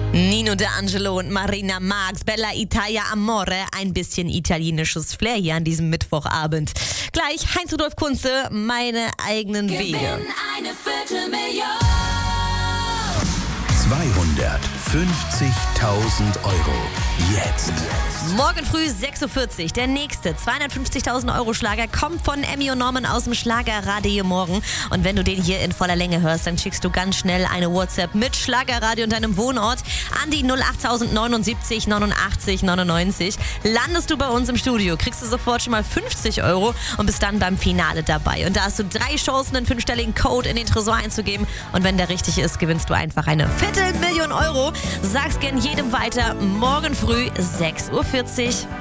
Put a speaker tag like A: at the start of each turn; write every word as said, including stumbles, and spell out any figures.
A: Nino D'Angelo und Marina Marx, Bella Italia Amore, ein bisschen italienisches Flair hier an diesem Mittwochabend. Gleich Heinz-Rudolf Kunze, meine eigenen Wege.
B: Gewinn eine Viertelmillion.
C: zweihundertfünfzigtausend Euro. Jetzt.
A: Morgen früh sechs Uhr vierzig. Der nächste zweihundertfünfzigtausend Euro Schlager kommt von Emmy und Norman aus dem Schlagerradio morgen. Und wenn du den hier in voller Länge hörst, dann schickst du ganz schnell eine WhatsApp mit Schlagerradio und deinem Wohnort an die null acht neunundsiebzig neunundachtzig neunundneunzig. Landest du bei uns im Studio, kriegst du sofort schon mal fünfzig Euro und bist dann beim Finale dabei. Und da hast du drei Chancen, einen fünfstelligen Code in den Tresor einzugeben. Und wenn der richtig ist, gewinnst du einfach eine Viertelmillion Euro. Sag's gern jedem weiter. Morgen früh sechs Uhr vierzig.